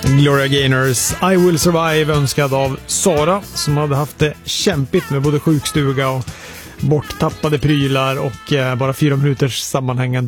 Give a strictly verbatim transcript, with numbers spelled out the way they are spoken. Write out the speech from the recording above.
Gloria Gaynors I Will Survive, önskad av Sara som hade haft det kämpigt med både sjukstuga och borttappade prylar och bara fyra minuters sammanhängande